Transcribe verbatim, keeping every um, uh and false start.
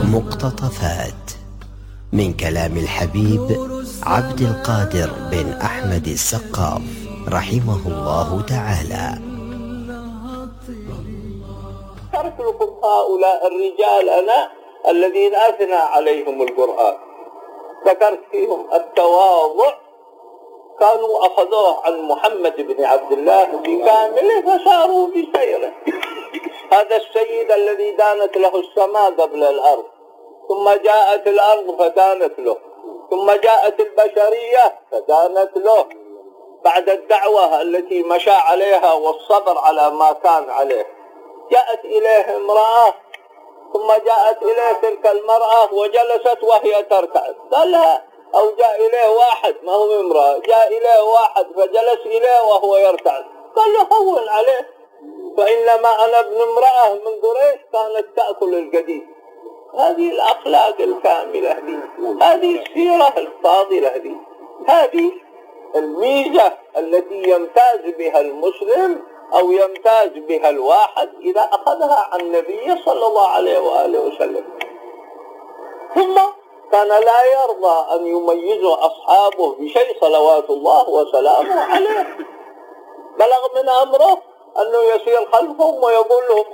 مقتطفات من كلام الحبيب عبد القادر بن أحمد السقاف رحمه الله تعالى. ذكرت لكم هؤلاء الرجال أنا الذين أثنى عليهم القرآن، ذكرت فيهم التواضع، كانوا أخذوه عن محمد بن عبد الله بكامله فساروا بسيره. هذا السيد الذي دانت له السماء قبل الأرض، ثم جاءت الأرض فدانت له، ثم جاءت البشرية فدانت له بعد الدعوة التي مشى عليها والصبر على ما كان عليه. جاءت إليه امرأة، ثم جاءت إليه تلك المرأة وجلست وهي ترتعد، قال لها أو جاء إليه واحد ما هو امرأة، جاء إليه واحد فجلس إليه وهو يرتعد، قال له هون عليه، فإنما أنا ابن امرأة من قريش كانت تأكل الجديد. هذه الأخلاق الكاملة دي، هذه السيرة الفاضلة دي، هذه الميزة التي يمتاز بها المسلم أو يمتاز بها الواحد إذا أخذها عن النبي صلى الله عليه وآله وسلم. ثم كان لا يرضى أن يميزوا أصحابه بشيء صلوات الله وسلامه عليه، بلغ من أمره أنه يسير خلفهم ويقول لهم